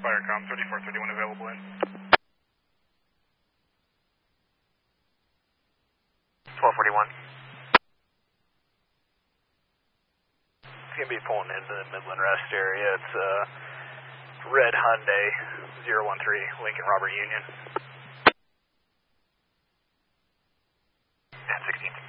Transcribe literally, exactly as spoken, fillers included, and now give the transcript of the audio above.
Firecom thirty-four thirty-one available in. twelve forty-one. It's going to be pulling into the Midland Rest area. It's uh, red Hyundai zero one three Lincoln Robert Union. ten sixteen.